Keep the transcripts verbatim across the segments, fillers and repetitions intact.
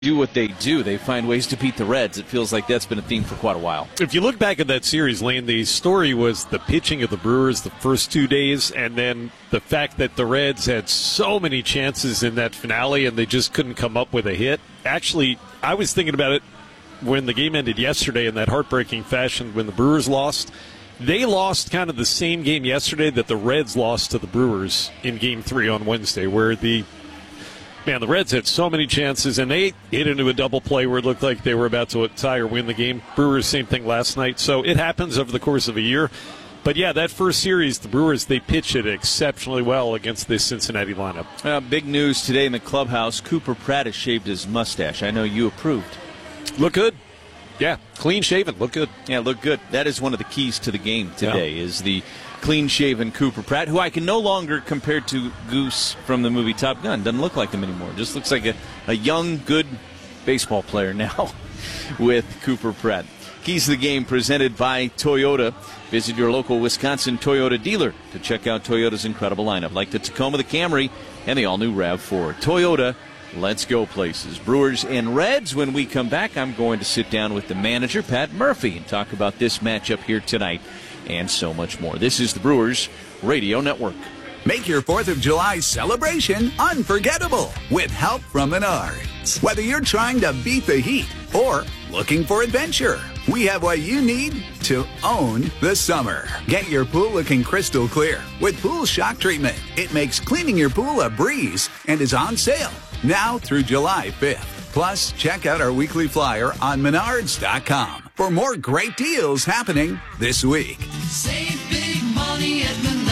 do what they do. They find ways to beat the Reds. It feels like that's been a theme for quite a while. If you look back at that series, Lane, the story was the pitching of the Brewers the first two days, and then the fact that the Reds had so many chances in that finale and they just couldn't come up with a hit. Actually, I was thinking about it when the game ended yesterday in that heartbreaking fashion when the Brewers lost. They lost kind of the same game yesterday that the Reds lost to the Brewers in Game three on Wednesday, where the Man, the Reds had so many chances, and they hit into a double play where it looked like they were about to tie or win the game. Brewers, same thing last night. So it happens over the course of a year. But, yeah, that first series, the Brewers, they pitched it exceptionally well against this Cincinnati lineup. Uh, big news today in the clubhouse. Cooper Pratt has shaved his mustache. I know you approved. Look good. Yeah, clean shaven. Look good. Yeah, look good. That is one of the keys to the game today, yeah. is the clean-shaven Cooper Pratt, who I can no longer compare to Goose from the movie Top Gun. Doesn't look like him anymore. Just looks like a, a young, good baseball player now with Cooper Pratt. Keys to the game presented by Toyota. Visit your local Wisconsin Toyota dealer to check out Toyota's incredible lineup, like the Tacoma, the Camry, and the all-new RAV four. Toyota, let's go places. Brewers and Reds. When we come back, I'm going to sit down with the manager, Pat Murphy, and talk about this matchup here tonight and so much more. This is the Brewers Radio Network. Make your fourth of July celebration unforgettable with help from Menards. Whether you're trying to beat the heat or looking for adventure, we have what you need to own the summer. Get your pool looking crystal clear with Pool Shock Treatment. It makes cleaning your pool a breeze and is on sale now through July fifth. Plus, check out our weekly flyer on menards dot com for more great deals happening this week. Save big money at Menards.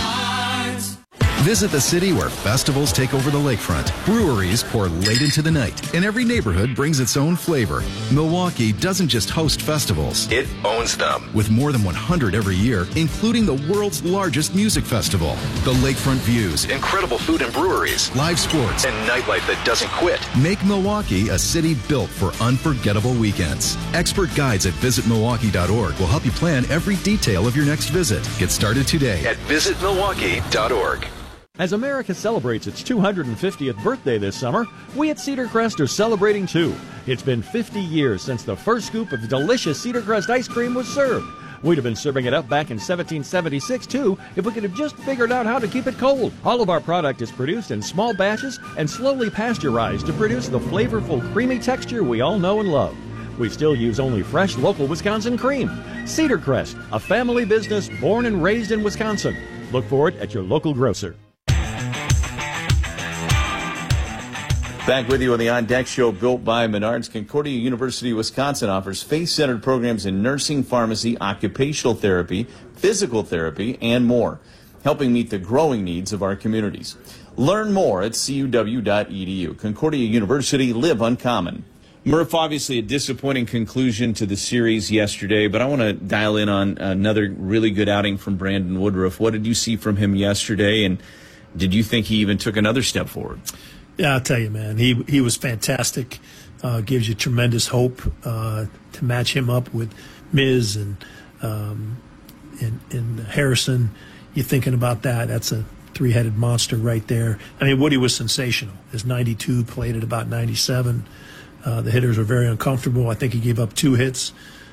Visit the city where festivals take over the lakefront. Breweries pour late into the night, and every neighborhood brings its own flavor. Milwaukee doesn't just host festivals. It owns them. With more than one hundred every year, including the world's largest music festival. The lakefront views, incredible food and breweries, live sports, and nightlife that doesn't quit. Make Milwaukee a city built for unforgettable weekends. Expert guides at visit milwaukee dot org will help you plan every detail of your next visit. Get started today at visit milwaukee dot org. As America celebrates its two hundred fiftieth birthday this summer, we at Cedar Crest are celebrating too. It's been fifty years since the first scoop of delicious Cedar Crest ice cream was served. We'd have been serving it up back in seventeen seventy-six too if we could have just figured out how to keep it cold. All of our product is produced in small batches and slowly pasteurized to produce the flavorful, creamy texture we all know and love. We still use only fresh, local Wisconsin cream. Cedar Crest, a family business born and raised in Wisconsin. Look for it at your local grocer. Back with you on the On Deck Show, built by Menards. Concordia University, Wisconsin offers faith-centered programs in nursing, pharmacy, occupational therapy, physical therapy, and more, helping meet the growing needs of our communities. Learn more at c u w dot e d u. Concordia University, live uncommon. Murph, obviously a disappointing conclusion to the series yesterday, but I want to dial in on another really good outing from Brandon Woodruff. What did you see from him yesterday, and did you think he even took another step forward? Yeah, I'll tell you, man, he he was fantastic. Uh, gives you tremendous hope uh, to match him up with Miz and, um, and and Harrison. You're thinking about that. That's a three-headed monster right there. I mean, Woody was sensational. His ninety-two played at about ninety-seven. Uh, the hitters were very uncomfortable. I think he gave up two hits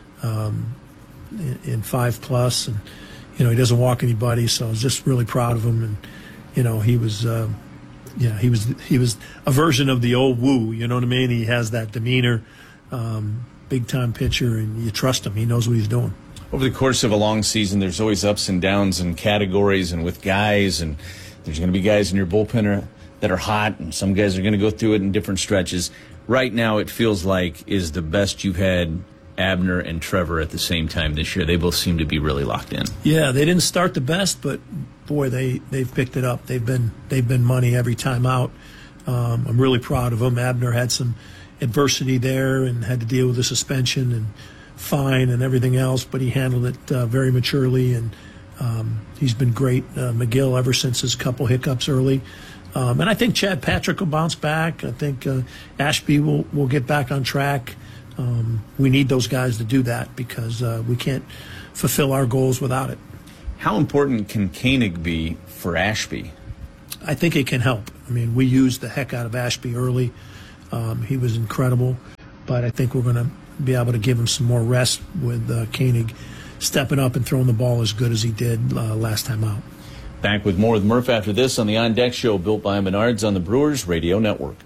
um, in, in five plus, and you know he doesn't walk anybody. So I was just really proud of him, and you know he was. Uh, Yeah, he was he was a version of the old Woo, you know what I mean? He has that demeanor, um, big-time pitcher, and you trust him. He knows what he's doing. Over the course of a long season, there's always ups and downs and categories and with guys, and there's going to be guys in your bullpen that are hot, and some guys are going to go through it in different stretches. Right now, it feels like is the best you've had Abner and Trevor at the same time this year. They both seem to be really locked in. Yeah, they didn't start the best, but boy, they they've picked it up. They've been they've been money every time out. Um, I'm really proud of them. Abner had some adversity there and had to deal with the suspension and fine and everything else, but he handled it uh, very maturely, and um, he's been great. Uh, McGill ever since his couple hiccups early. Um, and I think Chad Patrick will bounce back. I think uh, Ashby will, will get back on track. Um, we need those guys to do that because uh, we can't fulfill our goals without it. How important can Koenig be for Ashby? I think it can help. I mean, we used the heck out of Ashby early. Um, he was incredible, but I think we're going to be able to give him some more rest with uh, Koenig stepping up and throwing the ball as good as he did uh, last time out. Back with more with Murph after this on the On Deck Show, built by Menards on the Brewers Radio Network.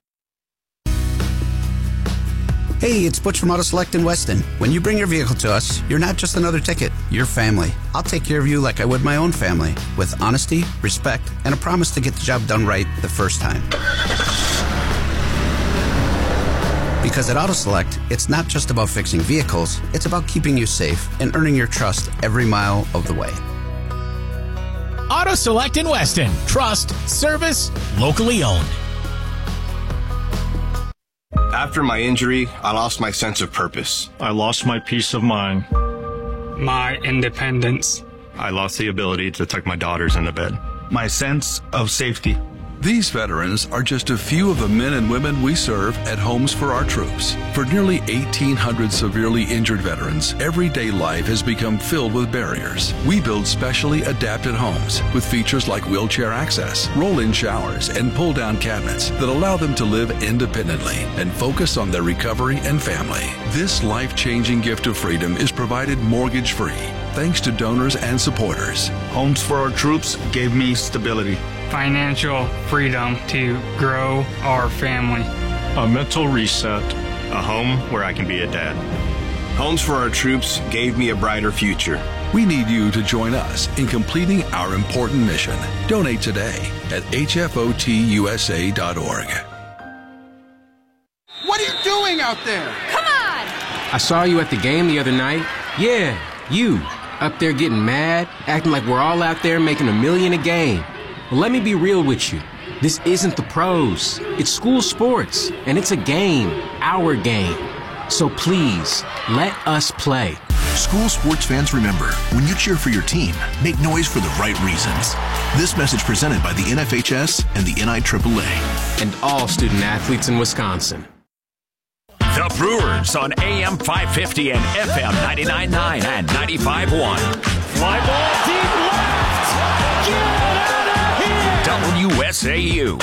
Hey, it's Butch from Auto Select in Weston. When you bring your vehicle to us, you're not just another ticket, you're family. I'll take care of you like I would my own family, with honesty, respect, and a promise to get the job done right the first time. Because at Auto Select, it's not just about fixing vehicles, it's about keeping you safe and earning your trust every mile of the way. Auto Select in Weston. Trust, service, locally owned. After my injury, I lost my sense of purpose. I lost my peace of mind. My independence. I lost the ability to tuck my daughters into bed. My sense of safety. These veterans are just a few of the men and women we serve at Homes for Our Troops. For nearly eighteen hundred severely injured veterans, everyday life has become filled with barriers. We build specially adapted homes with features like wheelchair access, roll-in showers, and pull-down cabinets that allow them to live independently and focus on their recovery and family. This life-changing gift of freedom is provided mortgage-free, thanks to donors and supporters. Homes for Our Troops gave me stability, financial freedom to grow our family, a mental reset, a home where I can be a dad. Homes for Our Troops gave me a brighter future. We need you to join us in completing our important mission. Donate today at H F O T U S A dot org. What are you doing out there? Come on! I saw you at the game the other night. Yeah, you. Up there getting mad, acting like we're all out there making a million a game. Well, let me be real with you. This isn't the pros. It's school sports, and it's a game, our game. So please, let us play. School sports fans, remember, when you cheer for your team, make noise for the right reasons. This message presented by the N F H S and the N I triple A. And all student athletes in Wisconsin. The Brewers on A M five fifty and F M ninety-nine point nine and ninety-five point one. Fly ball deep left. Get out of here. W S A U.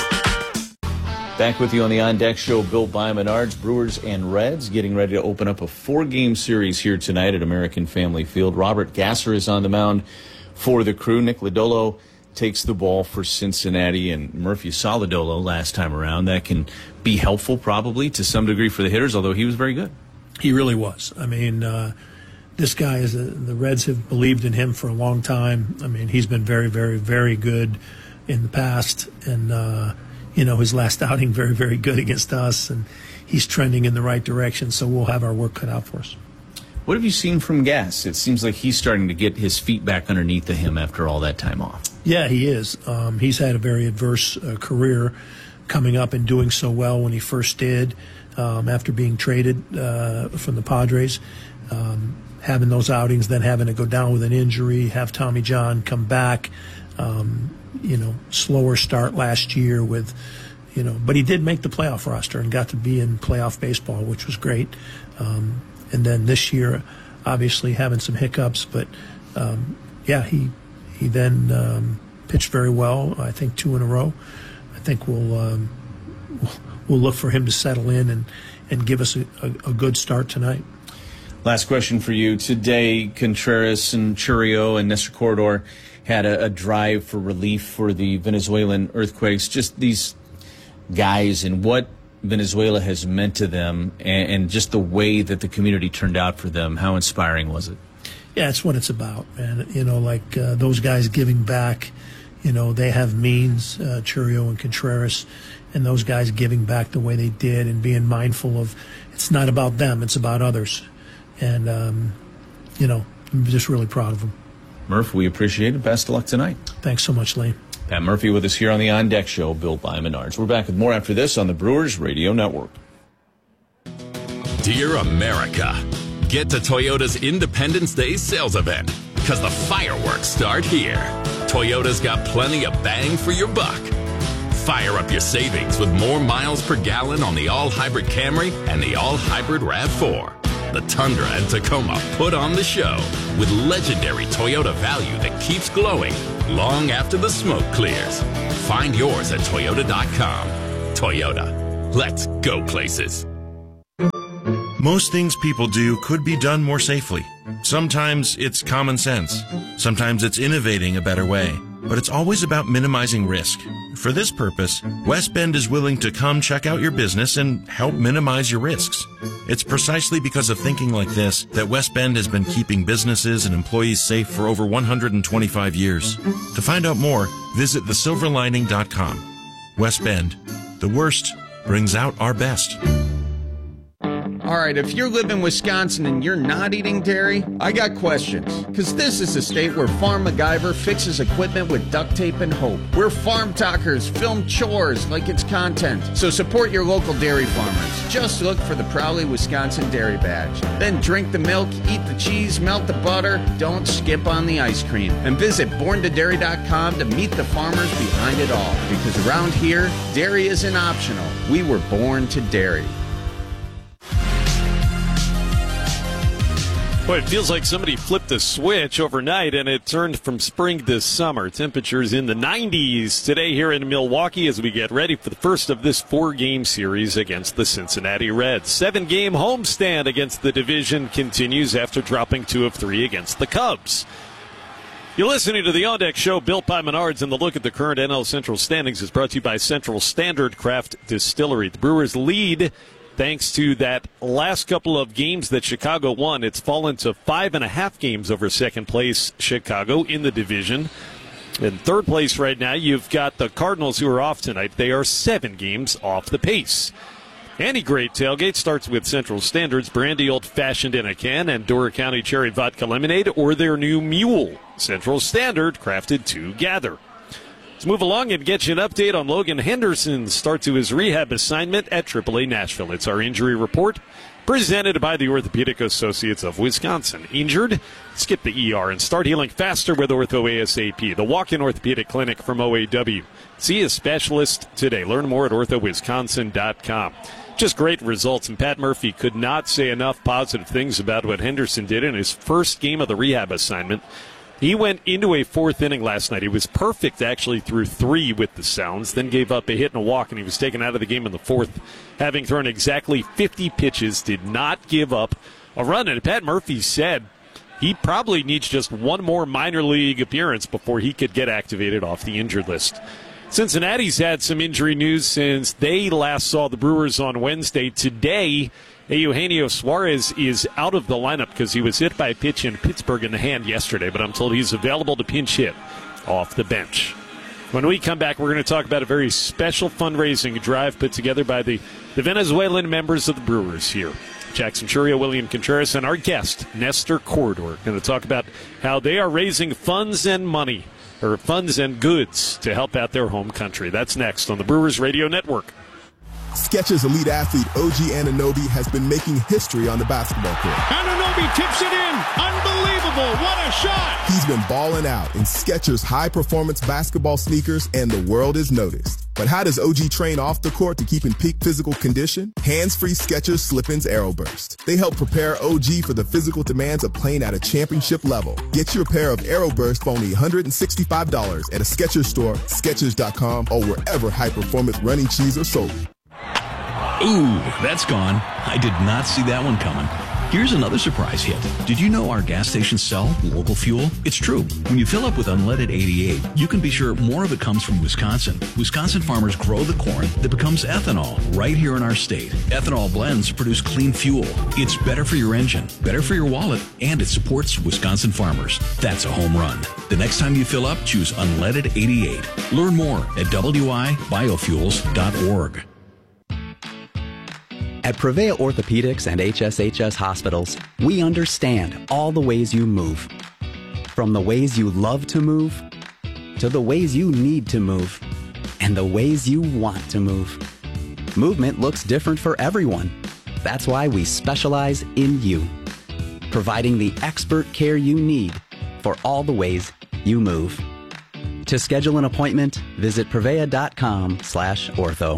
Back with you on the On Deck Show, built by Menards. Brewers and Reds getting ready to open up a four-game series here tonight at American Family Field. Robert Gasser is on the mound for the Crew. Nick Lodolo takes the ball for Cincinnati, and Murphy saw Lodolo last time around. That can be helpful probably to some degree for the hitters, although he was very good. He really was. I mean, uh, this guy is a, the Reds have believed in him for a long time. I mean, he's been very, very, very good in the past, and uh, you know, his last outing very, very good against us, and he's trending in the right direction. So we'll have our work cut out for us. What have you seen from Gass? It seems like he's starting to get his feet back underneath of him after all that time off. Yeah, he is. Um, he's had a very adverse uh, career, coming up and doing so well when he first did, um, after being traded uh, from the Padres, um, having those outings, then having to go down with an injury, have Tommy John come back, um, you know, slower start last year with, you know, but he did make the playoff roster and got to be in playoff baseball, which was great. Um, and then this year, obviously having some hiccups, but um, yeah, he he then um, pitched very well. I think two in a row. I think we'll um, we'll look for him to settle in and, and give us a, a, a good start tonight. Last question for you. Today, Contreras and Churio and Nestor Corredor had a, a drive for relief for the Venezuelan earthquakes. Just these guys and what Venezuela has meant to them, and, and just the way that the community turned out for them. How inspiring was it? Yeah, it's what it's about, man. You know, like uh, those guys giving back. You know, they have means, uh, Churio and Contreras, and those guys giving back the way they did and being mindful of it's not about them, it's about others. And, um, you know, I'm just really proud of them. Murph, we appreciate it. Best of luck tonight. Thanks so much, Lane. Pat Murphy with us here on the On Deck Show, built by Menards. We're back with more after this on the Brewers Radio Network. Dear America, get to Toyota's Independence Day sales event, because the fireworks start here. Toyota's got plenty of bang for your buck. Fire up your savings with more miles per gallon on the all-hybrid Camry and the all-hybrid RAV four. The Tundra and Tacoma put on the show with legendary Toyota value that keeps glowing long after the smoke clears. Find yours at Toyota dot com. Toyota, Let's go places. Most things people do could be done more safely. Sometimes it's common sense. Sometimes it's innovating a better way. But it's always about minimizing risk. For this purpose, West Bend is willing to come check out your business and help minimize your risks. It's precisely because of thinking like this that West Bend has been keeping businesses and employees safe for over one hundred twenty-five years. To find out more, visit the silver lining dot com. West Bend, the worst brings out our best. All right, if you live in Wisconsin and you're not eating dairy, I got questions. Because this is a state where Farm MacGyver fixes equipment with duct tape and hope. Where Farm Talkers film chores like it's content. So support your local dairy farmers. Just look for the Proudly Wisconsin Dairy Badge. Then drink the milk, eat the cheese, melt the butter. Don't skip on the ice cream. And visit born to dairy dot com to meet the farmers behind it all. Because around here, dairy isn't optional. We were born to dairy. Boy, it feels like somebody flipped the switch overnight and it turned from spring to summer. Temperatures in the nineties today here in Milwaukee as we get ready for the first of this four-game series against the Cincinnati Reds. Seven-game homestand against the division continues after dropping two of three against the Cubs. You're listening to the On Deck Show, built by Menards, and the look at the current N L Central standings is brought to you by Central Standard Craft Distillery. The Brewers lead thanks to that last couple of games that Chicago won. It's fallen to five and a half games over second place Chicago in the division. In third place right now, you've got the Cardinals, who are off tonight. They are seven games off the pace. Any great tailgate starts with Central Standard's brandy old-fashioned in a can and Dora County Cherry Vodka Lemonade, or their new Mule. Central Standard, crafted to gather. Let's move along and get you an update on Logan Henderson's start to his rehab assignment at triple A Nashville. It's our injury report presented by the Orthopedic Associates of Wisconsin. Injured? Skip the E R and start healing faster with Ortho ASAP, the walk-in orthopedic clinic from O A W. See a specialist today. Learn more at ortho wisconsin dot com. Just great results, and Pat Murphy could not say enough positive things about what Henderson did in his first game of the rehab assignment. He went into a fourth inning last night. He was perfect, actually, through three with the Sounds, then gave up a hit and a walk, and he was taken out of the game in the fourth, having thrown exactly fifty pitches, did not give up a run. And Pat Murphy said he probably needs just one more minor league appearance before he could get activated off the injured list. Cincinnati's had some injury news since they last saw the Brewers on Wednesday. Today, Eugenio Suarez is out of the lineup because he was hit by a pitch in Pittsburgh in the hand yesterday, but I'm told he's available to pinch hit off the bench. When we come back, we're going to talk about a very special fundraising drive put together by the, the Venezuelan members of the Brewers here. Jackson Churio, William Contreras, and our guest, Nestor Corridor, going to talk about how they are raising funds and money, or funds and goods, to help out their home country. That's next on the Brewers Radio Network. Skechers elite athlete O G Anunoby has been making history on the basketball court. Anunoby tips it in. Unbelievable. What a shot. He's been balling out in Skechers high-performance basketball sneakers, and the world is noticed. But how does O G train off the court to keep in peak physical condition? Hands-free Skechers Slip-ins Aeroburst. They help prepare O G for the physical demands of playing at a championship level. Get your pair of Aeroburst for only one hundred sixty-five dollars at a Skechers store, Skechers dot com, or wherever high-performance running shoes are sold. Ooh, that's gone. I did not see that one coming. Here's another surprise hit. Did you know our gas stations sell local fuel? It's true. When you fill up with unleaded eighty-eight, you can be sure more of it comes from Wisconsin. Wisconsin farmers grow the corn that becomes ethanol right here in our state. Ethanol blends produce clean fuel. It's better for your engine, better for your wallet, and it supports Wisconsin farmers. That's a home run. The next time you fill up, choose unleaded eighty-eight. Learn more at w i biofuels dot org. At Prevea Orthopedics and H S H S Hospitals, we understand all the ways you move. From the ways you love to move, to the ways you need to move, and the ways you want to move. Movement looks different for everyone. That's why we specialize in you, providing the expert care you need for all the ways you move. To schedule an appointment, visit prevea dot com slash ortho.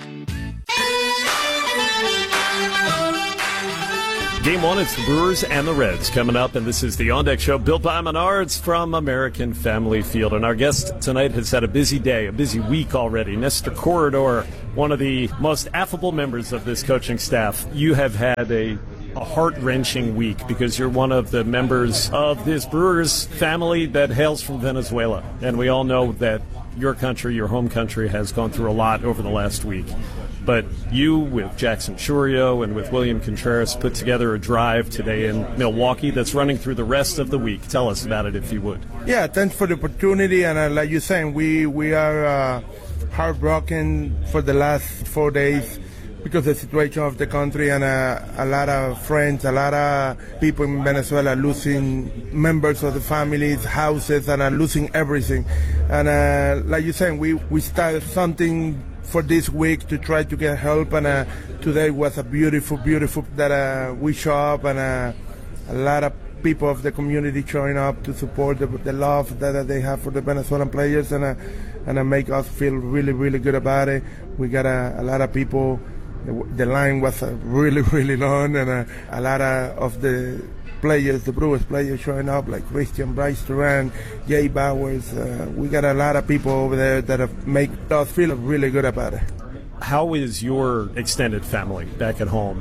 Game one, it's the Brewers and the Reds coming up, and this is the On Deck Show, built by Menards from American Family Field. And our guest tonight has had a busy day, a busy week already. Nestor Corridor one of the most affable members of this coaching staff. You have had a, a heart-wrenching week because you're one of the members of this Brewers family that hails from Venezuela. And we all know that your country, your home country, has gone through a lot over the last week. But you, with Jackson Chourio and with William Contreras, put together a drive today in Milwaukee that's running through the rest of the week. Tell us about it, if you would. Yeah, thanks for the opportunity. And uh, like you're saying, we, we are uh, heartbroken for the last four days because of the situation of the country, and uh, a lot of friends, a lot of people in Venezuela losing members of the families, houses, and uh, losing everything. And uh, like you're saying, we, we started something for this week to try to get help, and uh, today was a beautiful, beautiful that uh, we show up, and uh, a lot of people of the community showing up to support the, the love that uh, they have for the Venezuelan players, and uh, and uh, make us feel really, really good about it. We got uh, a lot of people. The line was uh, really, really long, and uh, a lot of, of the players, the Brewers players showing up, like Christian, Bryce Duran, Jay Bowers. Uh, we got a lot of people over there that have make us feel really good about it. How is your extended family back at home?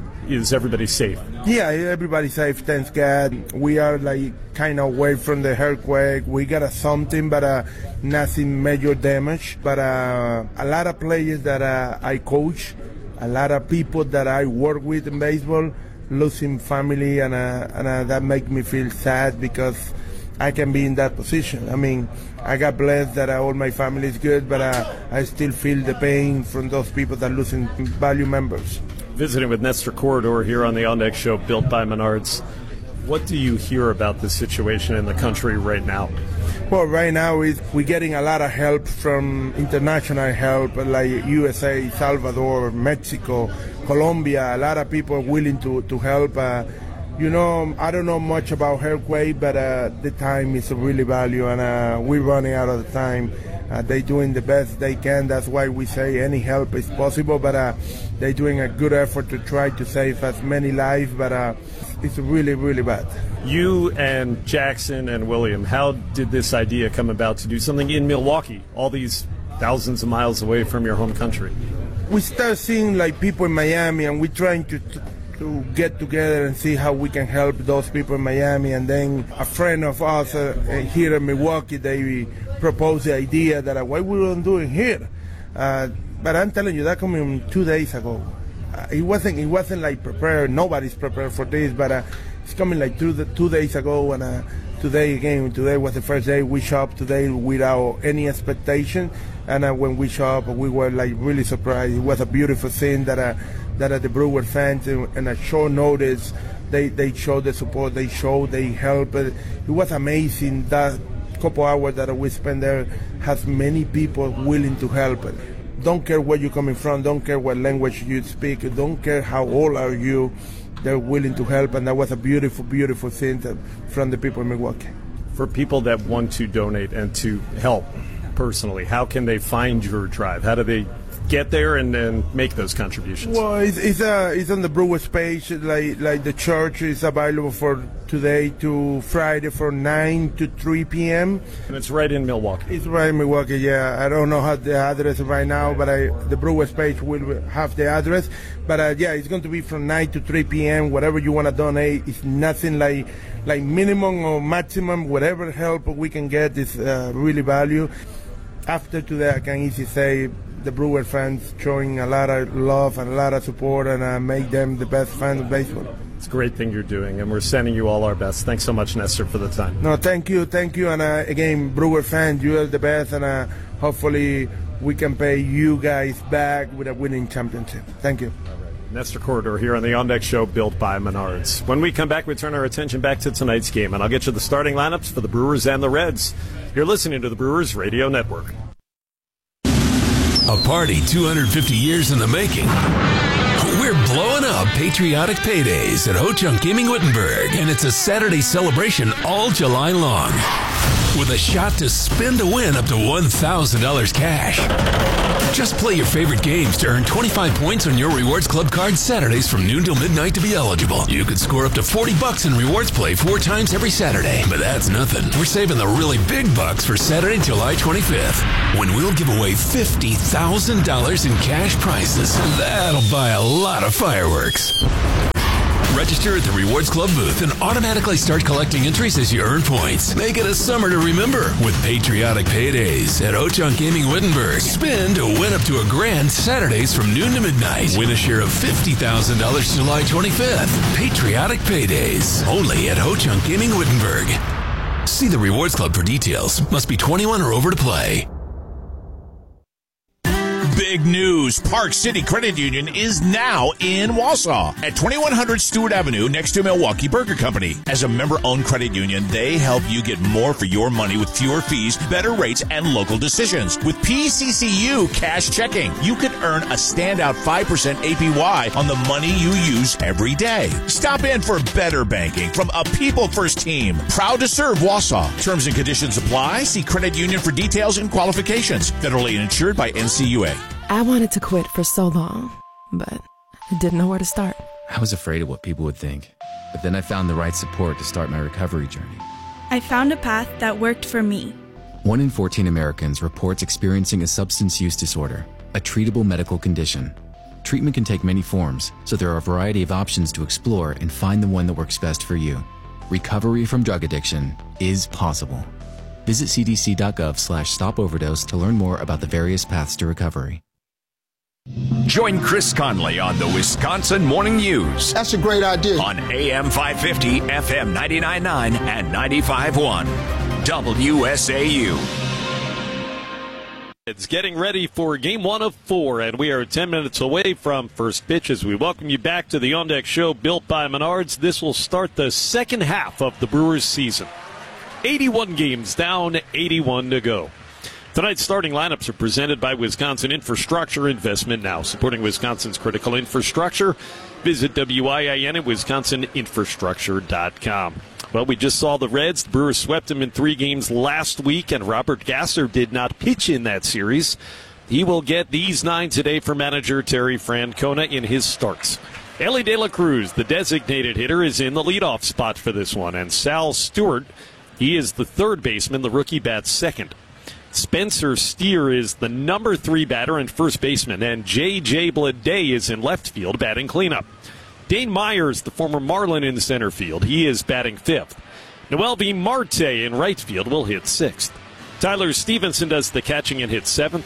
Is everybody safe? Yeah, everybody's safe, thanks God. We are like kind of away from the earthquake. We got a something, but uh, nothing major damage. But uh, a lot of players that uh, I coach, a lot of people that I work with in baseball, losing family, and, uh, and uh, that makes me feel sad because I can be in that position. I mean, I got blessed that uh, all my family is good, but uh, I still feel the pain from those people that are losing value members. Visiting with Nestor Corredor here on the On Deck Show, built by Menards. What do you hear about the situation in the country right now? Well, right now is we're getting a lot of help from international help, like U S A, Salvador, Mexico, Colombia. A lot of people are willing to, to help. Uh, you know, I don't know much about earthquake, but uh, the time is really valuable, and uh, we're running out of the time. Uh, they're doing the best they can. That's why we say any help is possible, but uh, they're doing a good effort to try to save as many lives, but uh, it's really, really bad. You and Jackson and William, how did this idea come about to do something in Milwaukee, all these thousands of miles away from your home country? We start seeing like people in Miami, and we're trying to, to to get together and see how we can help those people in Miami. And then a friend of ours uh, here in Milwaukee, they proposed the idea that uh, why we don't do it here. Uh, but I'm telling you, that coming two days ago. Uh, it wasn't. It wasn't like prepared. Nobody's prepared for this, but uh, it's coming like two, the, two days ago, and uh, today again. Today was the first day we shop today without any expectation, and uh, when we shop, we were like really surprised. It was a beautiful thing that uh, that uh, the Brewer fans in, in a short notice they they showed the support, they showed, they helped. It was amazing. That couple hours that we spent there has many people willing to help. Don't care where you're coming from, don't care what language you speak, don't care how old are you, they're willing to help, and that was a beautiful, beautiful thing from the people in Milwaukee. For people that want to donate and to help personally, how can they find your drive? How do they get there and then make those contributions? Well, it's it's, uh, it's on the Brewers page. Like like the church is available for today to Friday from nine to three p.m. And it's right in Milwaukee. It's right in Milwaukee. Yeah, I don't know how the address right now, but I, the Brewers page will have the address. But uh, yeah, it's going to be from nine to three p.m. Whatever you want to donate, it's nothing like like minimum or maximum. Whatever help we can get is uh, really value. After today, I can easily say the Brewer fans showing a lot of love and a lot of support, and uh, make them the best fans of baseball. It's a great thing you're doing, and we're sending you all our best. Thanks so much, Nestor, for the time. No, thank you, thank you, and uh, again, Brewer fans, you are the best, and uh, hopefully we can pay you guys back with a winning championship. Thank you. All right. Nestor Corredor here on the On Deck Show, built by Menards. When we come back, we turn our attention back to tonight's game, and I'll get you the starting lineups for the Brewers and the Reds. You're listening to the Brewers Radio Network. A party two hundred fifty years in the making. We're blowing up patriotic paydays at Ho Chunk Gaming Wittenberg, and it's a Saturday celebration all July long. with a shot to spin to win up to one thousand dollars cash. Just play your favorite games to earn twenty-five points on your Rewards Club card Saturdays from noon till midnight to be eligible. You could score up to forty bucks in Rewards Play four times every Saturday. But that's nothing. We're saving the really big bucks for Saturday, July twenty-fifth, when we'll give away fifty thousand dollars in cash prizes. That'll buy a lot of fireworks. Register at the Rewards Club booth and automatically start collecting entries as you earn points. Make it a summer to remember with patriotic paydays at Ho-Chunk Gaming Wittenberg. Spin to win up to a grand Saturdays from noon to midnight. Win a share of fifty thousand dollars July twenty-fifth. Patriotic paydays. Only at Ho-Chunk Gaming Wittenberg. See the Rewards Club for details. Must be twenty-one or over to play. Big news. Park City Credit Union is now in Wausau at twenty-one hundred Stewart Avenue next to Milwaukee Burger Company. As a member-owned credit union, they help you get more for your money with fewer fees, better rates, and local decisions. With P C C U Cash Checking, you can earn a standout five percent A P Y on the money you use every day. Stop in for better banking from a people-first team. Proud to serve Wausau. Terms and conditions apply. See credit union for details and qualifications. Federally insured by N C U A. I wanted to quit for so long, but I didn't know where to start. I was afraid of what people would think, but then I found the right support to start my recovery journey. I found a path that worked for me. One in fourteen Americans reports experiencing a substance use disorder, a treatable medical condition. Treatment can take many forms, so there are a variety of options to explore and find the one that works best for you. Recovery from drug addiction is possible. Visit cdc.gov slash stop overdose to learn more about the various paths to recovery. Join Chris Conley on the Wisconsin Morning News. That's a great idea. On A M five fifty, F M ninety-nine point nine, and ninety-five point one. W S A U. It's getting ready for game one of four, and we are ten minutes away from first pitch as we welcome you back to the On Deck Show built by Menards. This will start the second half of the Brewers season. eighty-one games down, eighty-one to go. Tonight's starting lineups are presented by Wisconsin Infrastructure Investment Now. Supporting Wisconsin's critical infrastructure, visit W I I N at wisconsin infrastructure dot com. Well, we just saw the Reds. The Brewers swept them in three games last week, and Robert Gasser did not pitch in that series. He will get these nine today for manager Terry Francona in his starts. Elly De La Cruz, the designated hitter, is in the leadoff spot for this one, and Sal Stewart, he is the third baseman. The rookie bats second. Spencer Steer is the number three batter and first baseman, and J J. Bleday is in left field batting cleanup. Dane Myers, the former Marlin, in center field. He is batting fifth. Noel V. Marte in right field will hit sixth. Tyler Stevenson does the catching and hits seventh.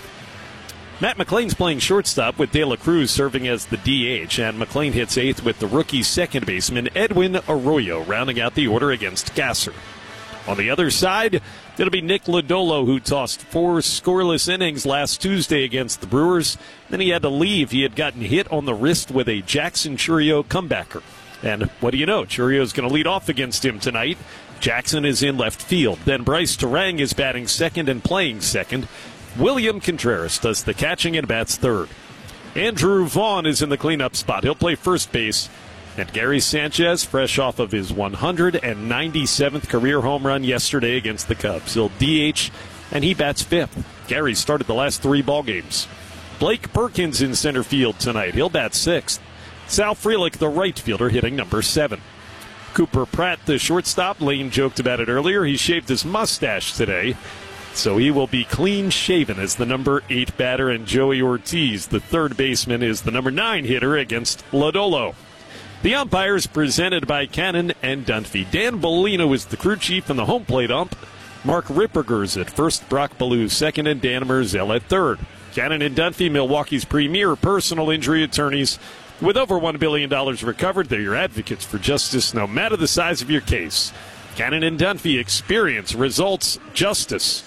Matt McLean's playing shortstop with De La Cruz serving as the D H, and McLean hits eighth with the rookie second baseman Edwin Arroyo rounding out the order against Gasser. On the other side, it'll be Nick Lodolo, who tossed four scoreless innings last Tuesday against the Brewers. Then he had to leave. He had gotten hit on the wrist with a Jackson Churio comebacker. And what do you know? Churio's going to lead off against him tonight. Jackson is in left field. Then Bryce Terang is batting second and playing second. William Contreras does the catching and bats third. Andrew Vaughn is in the cleanup spot. He'll play first base. And Gary Sanchez, fresh off of his one hundred ninety-seventh career home run yesterday against the Cubs. He'll D H, and he bats fifth. Gary started the last three ball games. Blake Perkins in center field tonight. He'll bat sixth. Sal Frelick, the right fielder, hitting number seven. Cooper Pratt, the shortstop. Lane joked about it earlier. He shaved his mustache today, so he will be clean shaven as the number eight batter. And Joey Ortiz, the third baseman, is the number nine hitter against Lodolo. The umpires presented by Cannon and Dunphy. Dan Bellino is the crew chief and the home plate ump. Mark Ripperger's at first, Brock Ballou second, and Dan Merzel at third. Cannon and Dunphy, Milwaukee's premier personal injury attorneys. With over one billion dollars recovered, they're your advocates for justice no matter the size of your case. Cannon and Dunphy, experience, results, justice.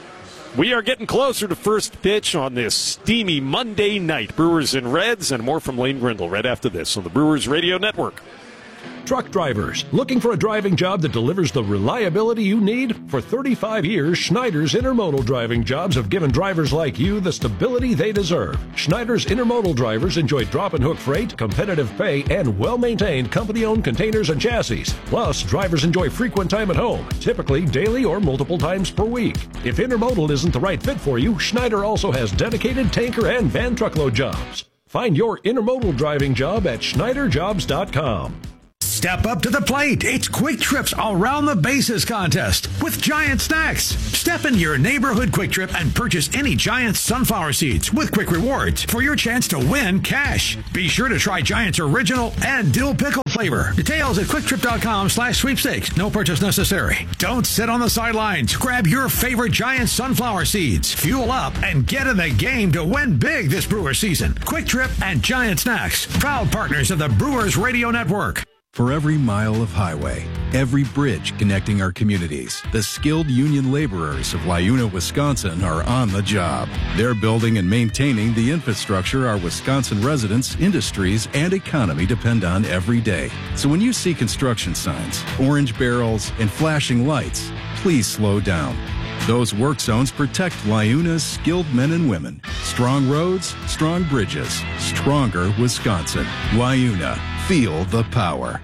We are getting closer to first pitch on this steamy Monday night. Brewers and Reds, and more from Lane Grindle right after this on the Brewers Radio Network. Truck drivers, looking for a driving job that delivers the reliability you need? For thirty-five years, Schneider's Intermodal driving jobs have given drivers like you the stability they deserve. Schneider's Intermodal drivers enjoy drop and hook freight, competitive pay, and well-maintained company-owned containers and chassis. Plus, drivers enjoy frequent time at home, typically daily or multiple times per week. If Intermodal isn't the right fit for you, Schneider also has dedicated tanker and van truckload jobs. Find your Intermodal driving job at Schneider Jobs dot com. Step up to the plate. It's Quick Trip's Around the Bases contest with Giant Snacks. Step into your neighborhood Quick Trip and purchase any Giant sunflower seeds with Quick Rewards for your chance to win cash. Be sure to try Giant's original and dill pickle flavor. Details at quicktrip.com slash sweepstakes. No purchase necessary. Don't sit on the sidelines. Grab your favorite Giant sunflower seeds. Fuel up and get in the game to win big this Brewer season. Quick Trip and Giant Snacks, proud partners of the Brewers Radio Network. For every mile of highway, every bridge connecting our communities, the skilled union laborers of Lyuna, Wisconsin are on the job. They're building and maintaining the infrastructure our Wisconsin residents, industries, and economy depend on every day. So when you see construction signs, orange barrels, and flashing lights, please slow down. Those work zones protect Lyuna's skilled men and women. Strong roads, strong bridges, stronger Wisconsin. Lyuna, feel the power.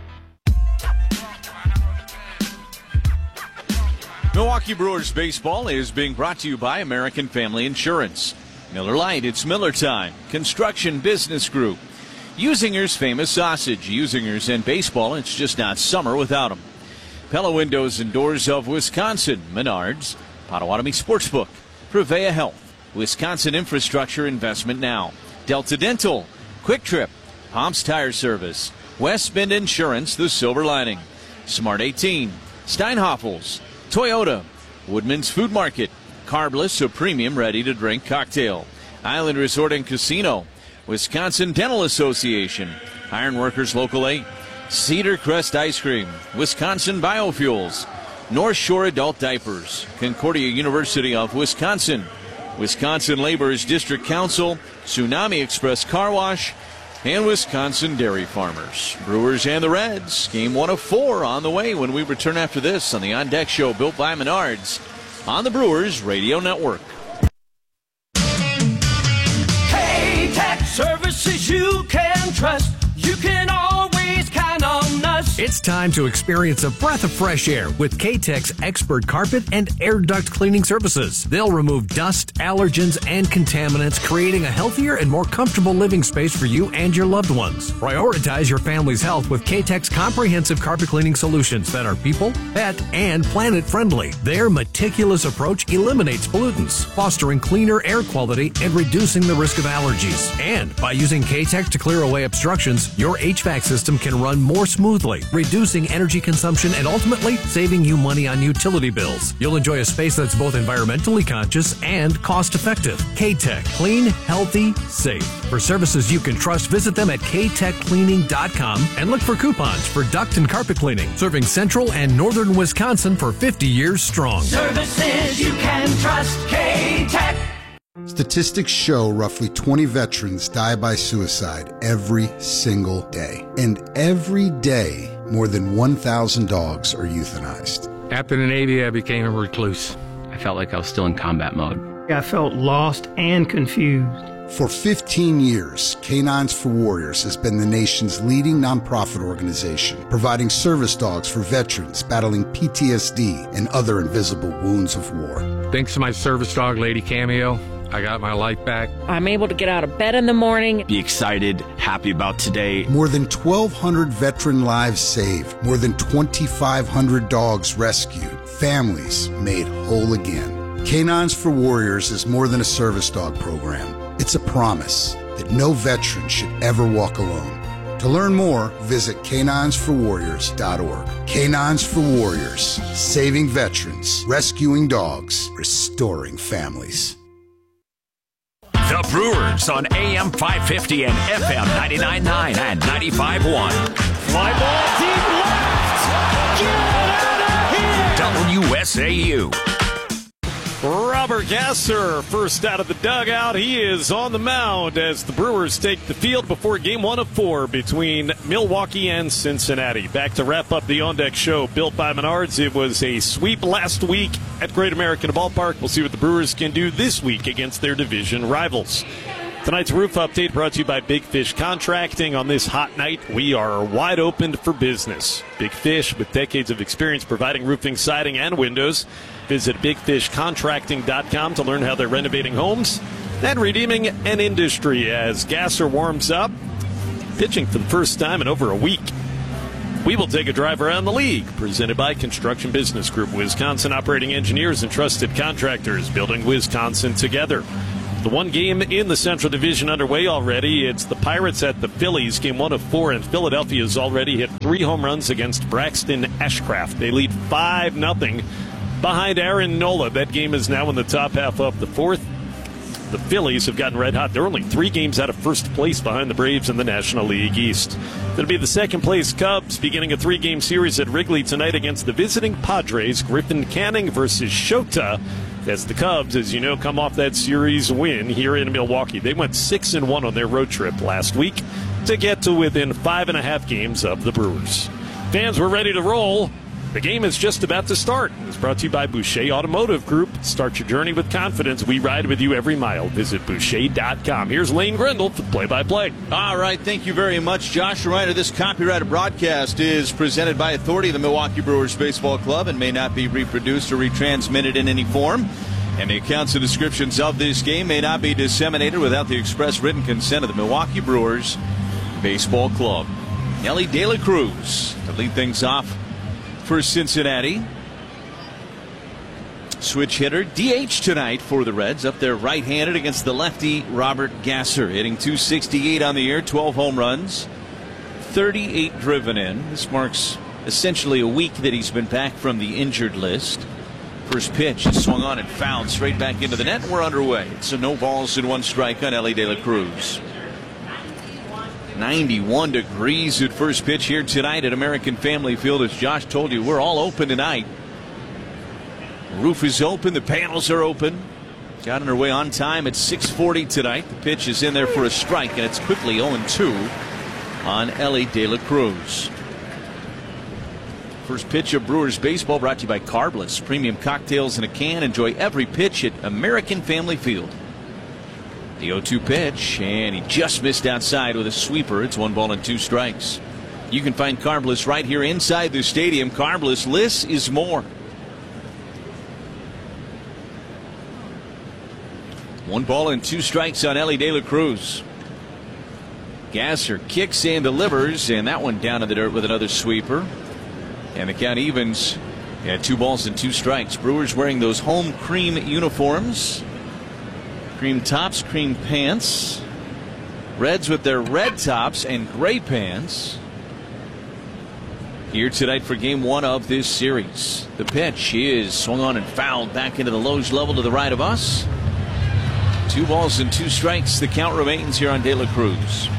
Milwaukee Brewers baseball is being brought to you by American Family Insurance. Miller Lite, it's Miller time. Construction Business Group. Usinger's famous sausage. Usinger's and baseball, it's just not summer without them. Pella Windows and Doors of Wisconsin. Menards. Potawatomi Sportsbook. Prevea Health. Wisconsin Infrastructure Investment Now. Delta Dental. Quick Trip. Pomps Tire Service. West Bend Insurance, the silver lining. Smart eighteen. Steinhoffels. Toyota. Woodman's Food Market. Carbless, a premium ready-to-drink cocktail. Island Resort and Casino. Wisconsin Dental Association. Ironworkers Local eight. Cedar Crest Ice Cream. Wisconsin Biofuels. North Shore Adult Diapers. Concordia University of Wisconsin. Wisconsin Laborers District Council. Tsunami Express Car Wash. And Wisconsin Dairy Farmers. Brewers and the Reds. Game one of four on the way when we return after this on the On Deck Show built by Menards on the Brewers Radio Network. K-Tech services you can trust. You can always count on us. It's time to experience a breath of fresh air with K-Tech's expert carpet and air duct cleaning services. They'll remove dust, allergens, and contaminants, creating a healthier and more comfortable living space for you and your loved ones. Prioritize your family's health with K-Tech's comprehensive carpet cleaning solutions that are people, pet, and planet friendly. Their meticulous approach eliminates pollutants, fostering cleaner air quality and reducing the risk of allergies. And by using K-Tech to clear away obstructions, your H V A C system can run more smoothly, reducing energy consumption and ultimately saving you money on utility bills. You'll enjoy a space that's both environmentally conscious and cost-effective. K-Tech. Clean, healthy, safe. For services you can trust, visit them at k tech cleaning dot com and look for coupons for duct and carpet cleaning, serving central and northern Wisconsin for fifty years strong. Services you can trust. K-Tech. Statistics show roughly twenty veterans die by suicide every single day. And every day, more than one thousand dogs are euthanized. After the Navy, I became a recluse. I felt like I was still in combat mode. I felt lost and confused. For fifteen years, Canines for Warriors has been the nation's leading nonprofit organization, providing service dogs for veterans battling P T S D and other invisible wounds of war. Thanks to my service dog, Lady Cameo, I got my life back. I'm able to get out of bed in the morning. Be excited, happy about today. More than twelve hundred veteran lives saved. More than twenty-five hundred dogs rescued. Families made whole again. Canines for Warriors is more than a service dog program. It's a promise that no veteran should ever walk alone. To learn more, visit canines for warriors dot org. Canines for Warriors, saving veterans, rescuing dogs, restoring families. The Brewers on A M five fifty and F M ninety-nine point nine and ninety-five point one. Fly ball deep left. Get out of here. W S A U. Robert Tyler Gasser, first out of the dugout. He is on the mound as the Brewers take the field before game one of four between Milwaukee and Cincinnati. Back to wrap up the On Deck show built by Menards. It was a sweep last week at Great American Ballpark. We'll see what the Brewers can do this week against their division rivals. Tonight's roof update brought to you by Big Fish Contracting. On this hot night, we are wide open for business. Big Fish, with decades of experience providing roofing, siding, and windows. Visit big fish contracting dot com to learn how they're renovating homes and redeeming an industry as Gasser warms up, pitching for the first time in over a week. We will take a drive around the league, presented by Construction Business Group, Wisconsin operating engineers and trusted contractors, building Wisconsin together. The one game in the Central Division underway already. It's the Pirates at the Phillies, game one of four, and Philadelphia has already hit three home runs against Braxton Ashcraft. They lead five nothing behind Aaron Nola. That game is now in the top half of the fourth. The Phillies have gotten red hot. They're only three games out of first place behind the Braves in the National League East. It'll be the second place Cubs beginning a three-game series at Wrigley tonight against the visiting Padres. Griffin Canning versus Shota. As the Cubs, as you know, come off that series win here in Milwaukee. They went six and one on their road trip last week to get to within five and a half games of the Brewers. Fans, we're ready to roll. The game is just about to start. It's brought to you by Boucher Automotive Group. Start your journey with confidence. We ride with you every mile. Visit Boucher dot com. Here's Lane Grindle for play-by-play. All right, thank you very much, Josh. A reminder, this copyrighted broadcast is presented by authority of the Milwaukee Brewers Baseball Club and may not be reproduced or retransmitted in any form. And the accounts and descriptions of this game may not be disseminated without the express written consent of the Milwaukee Brewers Baseball Club. Elly De La Cruz to lead things off for Cincinnati. Switch hitter, D H tonight for the Reds, up there right-handed against the lefty Robert Gasser, hitting two sixty-eight on the year, twelve home runs, thirty-eight driven in. This marks essentially a week that he's been back from the injured list. First pitch is swung on and fouled straight back into the net. We're underway. It's a no balls and one strike on Elly De La Cruz. ninety-one degrees at first pitch here tonight at American Family Field. As Josh told you, we're all open tonight. The roof is open. The panels are open. Got underway on time at six forty tonight. The pitch is in there for a strike, and it's quickly oh and two on Elly De La Cruz. First pitch of Brewers baseball brought to you by Carbless. Premium cocktails in a can. Enjoy every pitch at American Family Field. The oh two pitch, and he just missed outside with a sweeper. It's one ball and two strikes. You can find Carbless right here inside the stadium. Carbless, less is more. One ball and two strikes on Elly De La Cruz. Gasser kicks and delivers, and that one down in the dirt with another sweeper. And the count evens at two balls and two strikes. Brewers wearing those home cream uniforms. Cream tops, cream pants. Reds with their red tops and gray pants. Here tonight for game one of this series. The pitch is swung on and fouled back into the Loge level to the right of us. Two balls and two strikes. The count remains here on De La Cruz.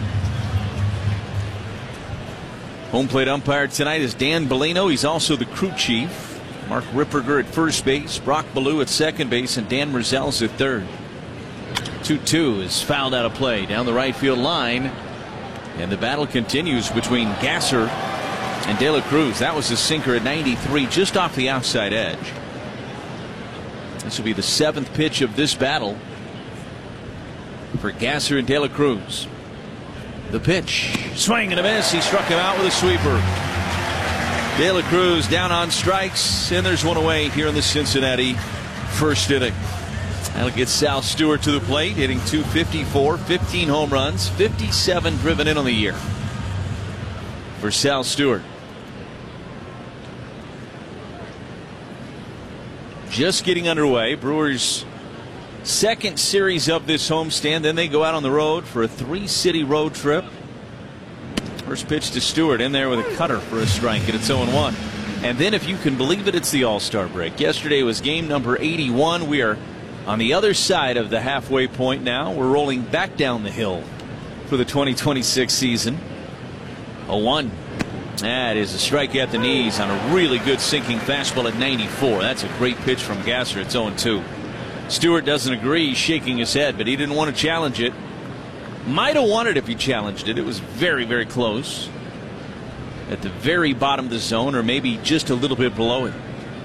Home plate umpire tonight is Dan Bellino. He's also the crew chief. Mark Ripperger at first base, Brock Ballou at second base, and Dan Merzels at third. two two is fouled out of play down the right field line. And the battle continues between Gasser and De La Cruz. That was a sinker at ninety-three, just off the outside edge. This will be the seventh pitch of this battle for Gasser and De La Cruz. The pitch, swing and a miss. He struck him out with a sweeper. De La Cruz down on strikes, and there's one away here in the Cincinnati first inning. That'll get Sal Stewart to the plate, hitting two fifty-four, fifteen home runs, fifty-seven driven in on the year for Sal Stewart. Just getting underway. Brewers' second series of this homestand. Then they go out on the road for a three-city road trip. First pitch to Stewart, in there with a cutter for a strike, and it's oh and one. And then, if you can believe it, it's the All-Star break. Yesterday was game number eighty-one. We are on the other side of the halfway point now. We're rolling back down the hill for the twenty twenty-six season. oh one. That is a strike at the knees on a really good sinking fastball at ninety-four. That's a great pitch from Gasser. It's oh and two. Stewart doesn't agree, shaking his head, but he didn't want to challenge it. Might have won it if he challenged it. It was very, very close. At the very bottom of the zone, or maybe just a little bit below it.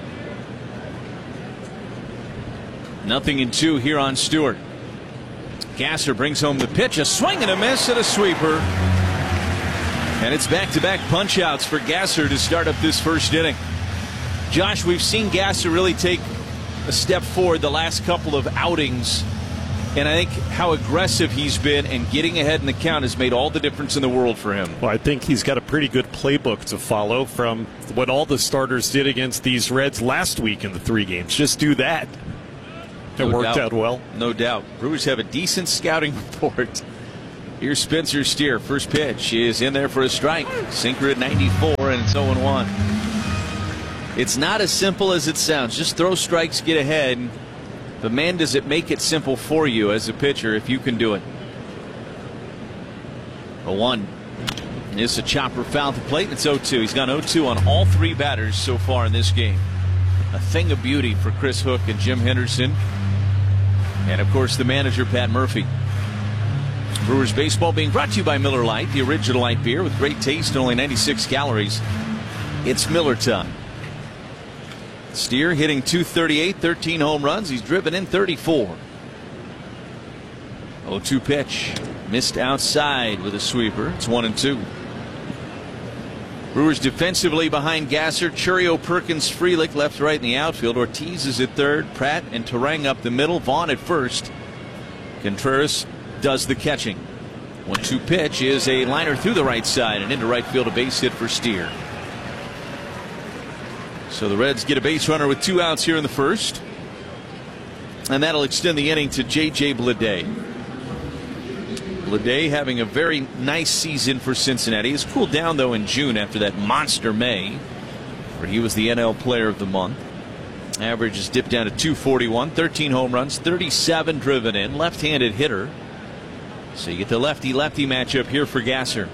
Nothing in two here on Stewart. Gasser brings home the pitch. A swing and a miss and a sweeper. And it's back-to-back punch-outs for Gasser to start up this first inning. Josh, we've seen Gasser really take a step forward the last couple of outings. And I think how aggressive he's been and getting ahead in the count has made all the difference in the world for him. Well, I think he's got a pretty good playbook to follow from what all the starters did against these Reds last week in the three games. Just do that. It No worked doubt. out well. No doubt. Brewers have a decent scouting report. Here's Spencer Steer. First pitch is in there for a strike. Sinker at ninety-four, and it's oh and one. It's not as simple as it sounds. Just throw strikes, get ahead. But man, does it make it simple for you as a pitcher if you can do it. A one. And it's a chopper foul at the plate, and it's oh two. He's gone oh two on all three batters so far in this game. A thing of beauty for Chris Hook and Jim Henderson. And, of course, the manager, Pat Murphy. Brewers baseball being brought to you by Miller Lite, the original light beer with great taste and only ninety-six calories. It's Miller time. Steer hitting two thirty-eight, thirteen home runs. He's driven in thirty-four. oh two pitch. Missed outside with a sweeper. It's one and two. Brewers defensively behind Gasser. Churio, Perkins, Frelick left, right in the outfield. Ortiz is at third. Pratt and Terang up the middle. Vaughn at first. Contreras does the catching. one two pitch is a liner through the right side and into right field. A base hit for Steer. So the Reds get a base runner with two outs here in the first. And that'll extend the inning to J J Bleday. Bleday having a very nice season for Cincinnati. He's cooled down, though, in June after that monster May, where he was the N L Player of the Month. Average has dipped down to two forty-one, thirteen home runs, thirty-seven driven in, left-handed hitter. So you get the lefty-lefty matchup here for Gasser.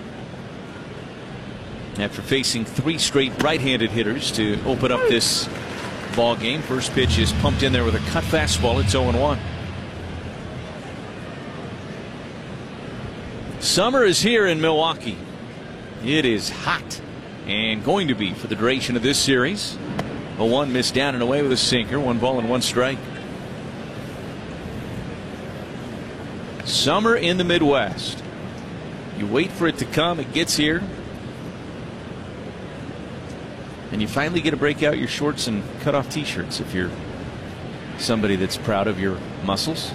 After facing three straight right-handed hitters to open up this ball game. First pitch is pumped in there with a cut fastball. It's oh and one. Summer is here in Milwaukee. It is hot and going to be for the duration of this series. oh one missed down and away with a sinker. One ball and one strike. Summer in the Midwest. You wait for it to come. It gets here. And you finally get to break out your shorts and cut off t-shirts if you're somebody that's proud of your muscles.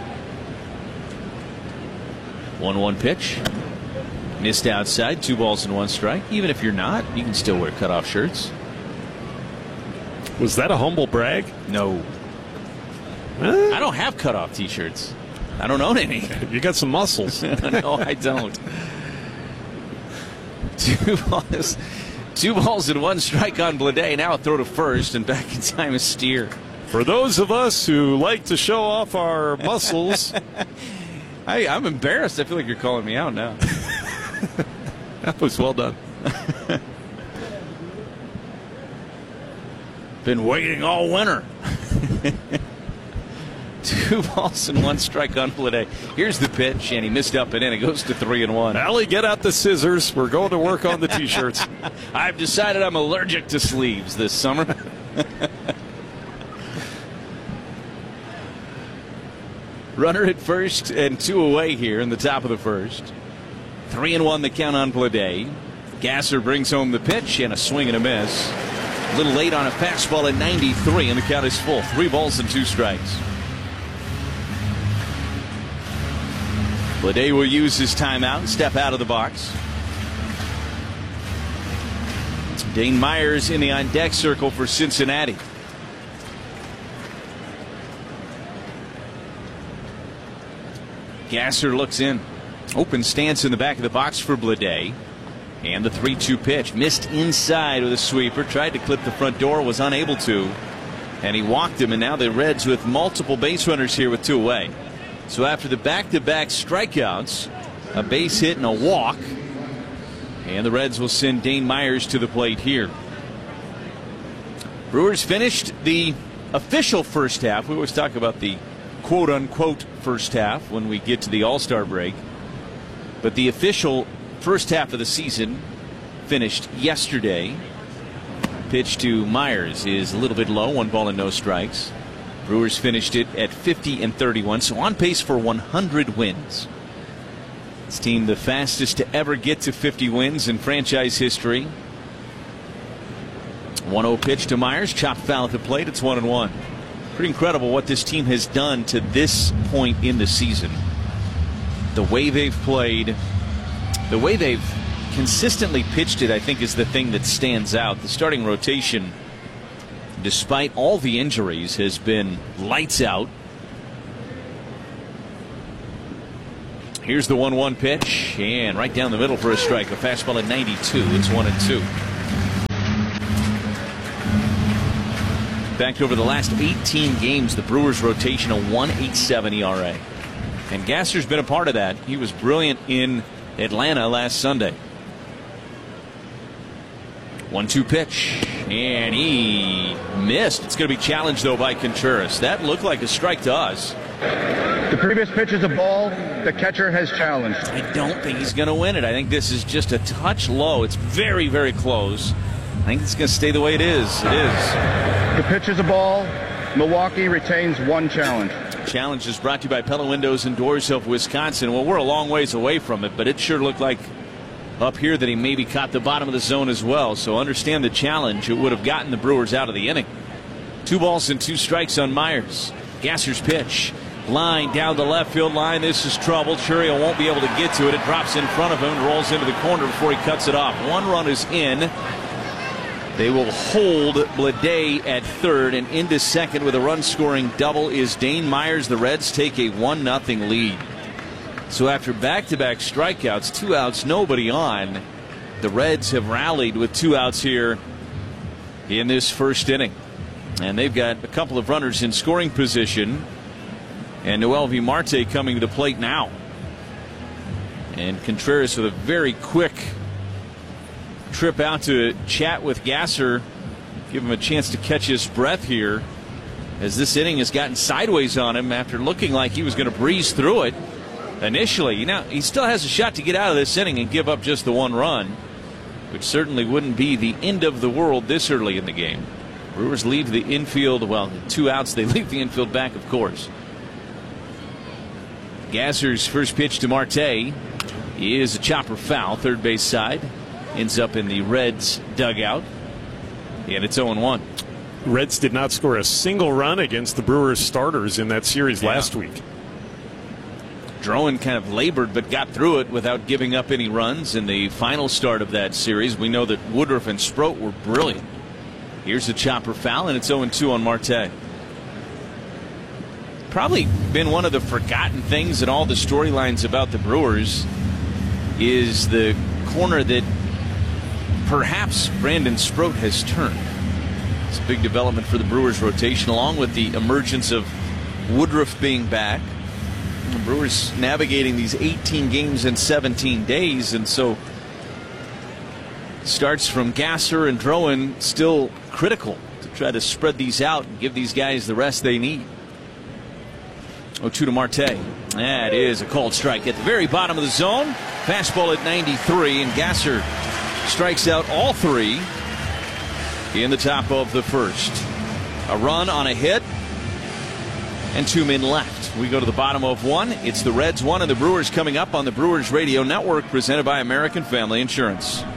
one one pitch. Missed outside. Two balls and one strike. Even if you're not, you can still wear cutoff shirts. Was that a humble brag? No. Huh? I don't have cutoff t-shirts. I don't own any. You got some muscles. No, I don't. Two balls, two balls and one strike on Bleday. Now a throw to first, and back in time is Steer. For those of us who like to show off our muscles. I, I'm embarrassed. I feel like you're calling me out now. That was well done. Been waiting all winter. Two balls and one strike on Bleday. Here's the pitch, and he missed up and in. It goes to three and one. Allie, get out the scissors. We're going to work on the t-shirts. I've decided I'm allergic to sleeves this summer. Runner at first and two away here in the top of the first. Three and one the count on Bleday. Gasser brings home the pitch and a swing and a miss. A little late on a fastball at ninety-three, and the count is full. Three balls and two strikes. Bleday will use his timeout and step out of the box. Dane Myers in the on-deck circle for Cincinnati. Gasser looks in. Open stance in the back of the box for Bleday. And the three two pitch. Missed inside with a sweeper. Tried to clip the front door. Was unable to. And he walked him. And now the Reds with multiple base runners here with two away. So after the back-to-back strikeouts, a base hit and a walk. And the Reds will send Dane Myers to the plate here. Brewers finished the official first half. We always talk about the quote-unquote first half when we get to the All-Star break. But the official first half of the season finished yesterday. Pitch to Myers is a little bit low, one ball and no strikes. Brewers finished it at fifty and thirty-one, so on pace for one hundred wins. This team the fastest to ever get to fifty wins in franchise history. one oh pitch to Myers, chopped foul at the plate. It's one and one. Pretty incredible what this team has done to this point in the season. The way they've played, the way they've consistently pitched it, I think, is the thing that stands out. The starting rotation, despite all the injuries, has been lights out. Here's the one one pitch, and right down the middle for a strike. A fastball at ninety-two. It's one and two. In fact, over the last eighteen games, the Brewers rotation a one point eight seven E R A. And Gasser's been a part of that. He was brilliant in Atlanta last Sunday. one two pitch, and he missed. It's going to be challenged, though, by Contreras. That looked like a strike to us. The previous pitch is a ball. The catcher has challenged. I don't think he's going to win it. I think this is just a touch low. It's very, very close. I think it's going to stay the way it is. It is. The pitch is a ball. Milwaukee retains one challenge. Challenge is brought to you by Pella Windows and Doors of Wisconsin. Well, we're a long ways away from it, but it sure looked like up here that he maybe caught the bottom of the zone as well. So understand the challenge. It would have gotten the Brewers out of the inning. Two balls and two strikes on Myers. Gasser's pitch. Line down the left field line. This is trouble. Churio won't be able to get to it. It drops in front of him, rolls into the corner before he cuts it off. One run is in. They will hold Bleday at third, and into second with a run-scoring double is Dane Myers. The Reds take a one nothing lead. So after back-to-back strikeouts, two outs, nobody on, the Reds have rallied with two outs here in this first inning. And they've got a couple of runners in scoring position. And Noelvi Marte coming to the plate now. And Contreras with a very quick trip out to chat with Gasser, give him a chance to catch his breath here, as this inning has gotten sideways on him after looking like he was going to breeze through it initially. Now, he still has a shot to get out of this inning and give up just the one run, which certainly wouldn't be the end of the world this early in the game. Brewers leave the infield, well, two outs, they leave the infield back, of course. Gasser's first pitch to Marte is a chopper foul, third base side. Ends up in the Reds dugout. And it's oh one. Reds did not score a single run against the Brewers starters in that series yeah. last week. Drowan kind of labored but got through it without giving up any runs in the final start of that series. We know that Woodruff and Sproat were brilliant. Here's a chopper foul, and it's oh two on Marte. Probably been one of the forgotten things in all the storylines about the Brewers is the corner that perhaps Brandon Sproat has turned. It's a big development for the Brewers rotation, along with the emergence of Woodruff being back. The Brewers navigating these eighteen games in seventeen days, and so starts from Gasser and Drowan still critical to try to spread these out and give these guys the rest they need. oh two to Marte. That is a called strike at the very bottom of the zone. Fastball at ninety-three, and Gasser strikes out all three in the top of the first. A run on a hit and two men left. We go to the bottom of one. It's the Reds one and the Brewers coming up on the Brewers Radio Network, presented by American Family Insurance.